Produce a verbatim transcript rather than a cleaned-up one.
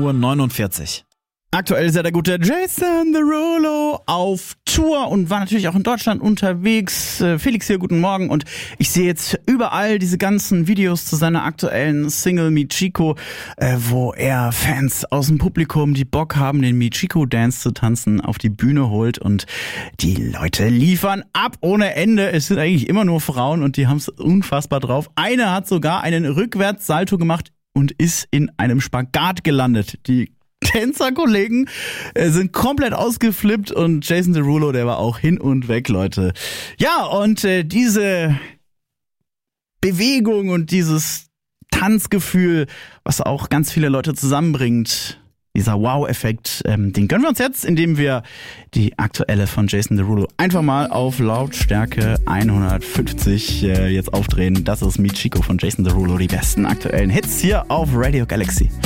Uhr neunundvierzig. Aktuell ist ja der gute Jason Derulo auf Tour und war natürlich auch in Deutschland unterwegs. Felix hier, guten Morgen. Und ich sehe jetzt überall diese ganzen Videos zu seiner aktuellen Single Michiko, äh, wo er Fans aus dem Publikum, die Bock haben, den Michiko-Dance zu tanzen, auf die Bühne holt. Und die Leute liefern ab ohne Ende. Es sind eigentlich immer nur Frauen und die haben es unfassbar drauf. Eine hat sogar einen Rückwärtssalto gemacht und ist in einem Spagat gelandet. Die Tänzerkollegen äh, sind komplett ausgeflippt und Jason Derulo, der war auch hin und weg, Leute. Ja, und äh, diese Bewegung und dieses Tanzgefühl, was auch ganz viele Leute zusammenbringt, dieser Wow-Effekt, ähm, den gönnen wir uns jetzt, indem wir die aktuelle von Jason Derulo einfach mal auf Lautstärke hundertfünfzig äh, jetzt aufdrehen. Das ist Michiko von Jason Derulo, die besten aktuellen Hits hier auf Radio Galaxy.